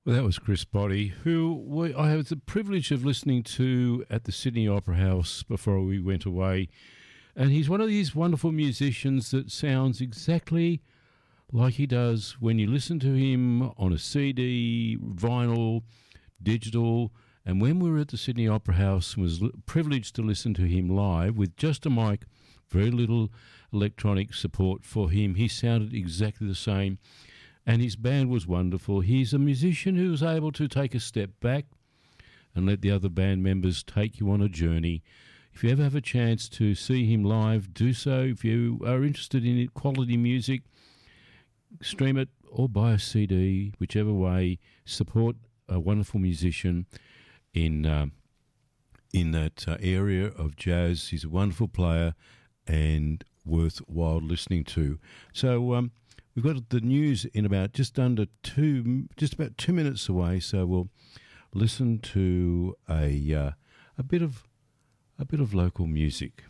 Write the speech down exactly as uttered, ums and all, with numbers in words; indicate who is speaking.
Speaker 1: Well, that was Chris Body, who we, I had the privilege of listening to at the Sydney Opera House before we went away. And he's one of these wonderful musicians that sounds exactly like he does when you listen to him on a C D, vinyl, digital. And when we were at the Sydney Opera House, was privileged to listen to him live with just a mic, very little electronic support for him. He sounded exactly the same. And his band was wonderful. He's a musician who was able to take a step back and let the other band members take you on a journey. If you ever have a chance to see him live, do so. If you are interested in quality music, stream it or buy a C D, whichever way. Support a wonderful musician in uh, in that uh, area of jazz. He's a wonderful player and worthwhile listening to. So um, we've got the news in about just under two, just about two minutes away. So we'll listen to a uh, a bit of a bit of local music.